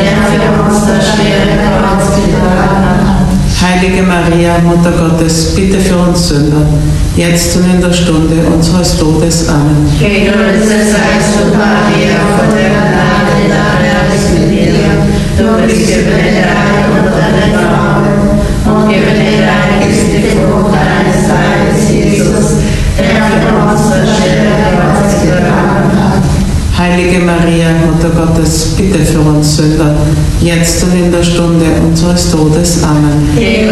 für uns das schwere Kreuz getragen. Heilige Maria, Mutter Gottes, bitte für uns Sünder, jetzt und in der Stunde unseres Todes. Amen. Gegrüßet seist du, Maria, von der Gnade, der Herr ist mit dir. Du bist gebenedeit unter den Frauen, und gebenedeit ist die Frucht deines Leibes, Jesus, der für uns das schwere Kreuz getragen hat. Heilige Maria, Mutter Gottes, bitte für uns Sünder, jetzt und in der Stunde unseres Todes. Amen.